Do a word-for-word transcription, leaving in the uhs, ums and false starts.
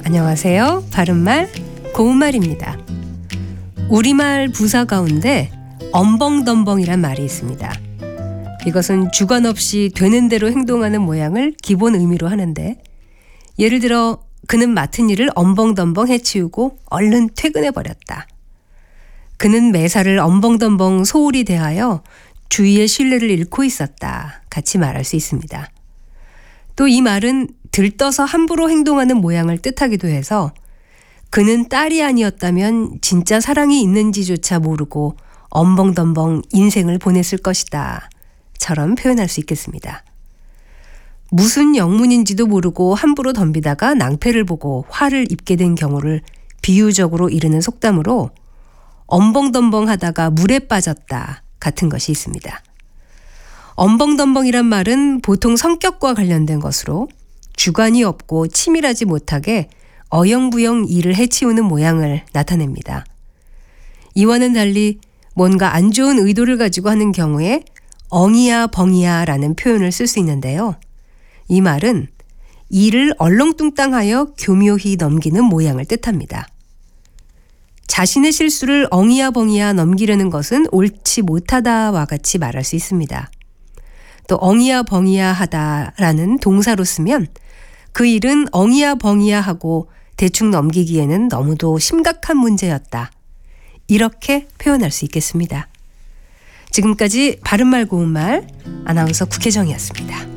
안녕하세요. 바른말 고운말입니다. 우리말 부사 가운데 엄벙덤벙이란 말이 있습니다. 이것은 주관 없이 되는 대로 행동하는 모양을 기본 의미로 하는데, 예를 들어 그는 맡은 일을 엄벙덤벙 해치우고 얼른 퇴근해버렸다. 그는 매사를 엄벙덤벙 소홀히 대하여 주위의 신뢰를 잃고 있었다. 같이 말할 수 있습니다. 또 이 말은 들떠서 함부로 행동하는 모양을 뜻하기도 해서 그는 딸이 아니었다면 진짜 사랑이 있는지조차 모르고 엄벙덤벙 인생을 보냈을 것이다. 처럼 표현할 수 있겠습니다. 무슨 영문인지도 모르고 함부로 덤비다가 낭패를 보고 화를 입게 된 경우를 비유적으로 이르는 속담으로 엄벙덤벙 하다가 물에 빠졌다 같은 것이 있습니다. 엄벙덤벙이란 말은 보통 성격과 관련된 것으로 주관이 없고 치밀하지 못하게 어영부영 일을 해치우는 모양을 나타냅니다. 이와는 달리 뭔가 안 좋은 의도를 가지고 하는 경우에 엉이야 벙이야 라는 표현을 쓸 수 있는데요. 이 말은 일을 얼렁뚱땅하여 교묘히 넘기는 모양을 뜻합니다. 자신의 실수를 엉이야 벙이야 넘기려는 것은 옳지 못하다와 같이 말할 수 있습니다. 또 엉이야 벙이야 하다라는 동사로 쓰면 그 일은 엉이야 벙이야 하고 대충 넘기기에는 너무도 심각한 문제였다. 이렇게 표현할 수 있겠습니다. 지금까지 바른말 고운말 아나운서 국혜정이었습니다.